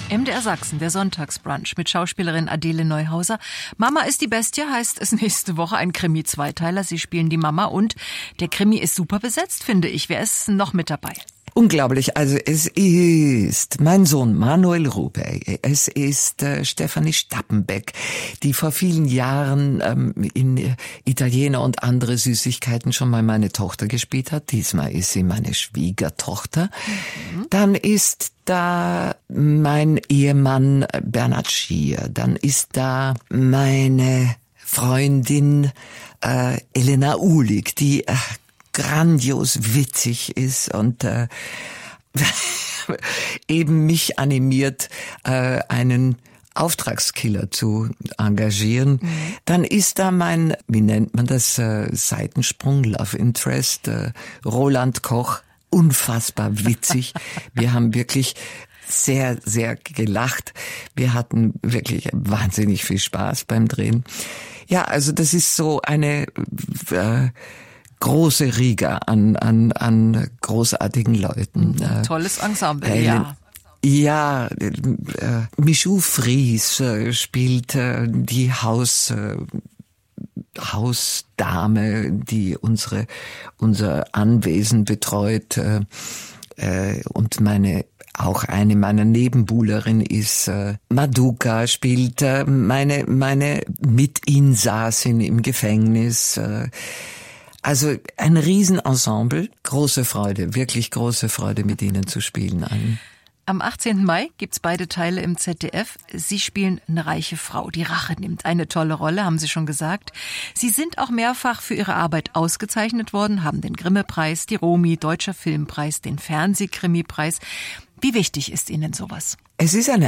MDR Sachsen, der Sonntagsbrunch mit Schauspielerin Adele Neuhauser. Mama ist die Bestie heißt es nächste Woche, ein Krimi-Zweiteiler. Sie spielen die Mama und der Krimi ist super besetzt, finde ich. Wer ist noch mit dabei? Unglaublich, also es ist mein Sohn Manuel Rubey, es ist Stefanie Stappenbeck, die vor vielen Jahren in Italiener und andere Süßigkeiten schon mal meine Tochter gespielt hat. Diesmal ist sie meine Schwiegertochter. Dann ist da mein Ehemann Bernhard Schier, dann ist da meine Freundin Elena Uhlig, die grandios witzig ist und eben mich animiert, einen Auftragskiller zu engagieren. Dann ist da mein, wie nennt man das, Seitensprung, Love Interest, Roland Koch, unfassbar witzig. Wir haben wirklich sehr, sehr gelacht. Wir hatten wirklich wahnsinnig viel Spaß beim Drehen. Ja, also das ist so eine große Riga an großartigen Leuten. Tolles Ensemble, ja. Ja, Michou Fries spielt die Hausdame, die unser Anwesen betreut, und auch eine meiner Nebenbuhlerinnen ist Maduka, spielt meine Mitinsassin im Gefängnis. Also ein Riesenensemble, große Freude, wirklich große Freude, mit ihnen zu spielen. Am 18. Mai gibt's beide Teile im ZDF. Sie spielen eine reiche Frau, die Rache nimmt. Eine tolle Rolle, haben Sie schon gesagt. Sie sind auch mehrfach für Ihre Arbeit ausgezeichnet worden, haben den Grimme-Preis, die Romy, Deutscher Filmpreis, den Fernsehkrimi-Preis. Wie wichtig ist Ihnen sowas? Es ist eine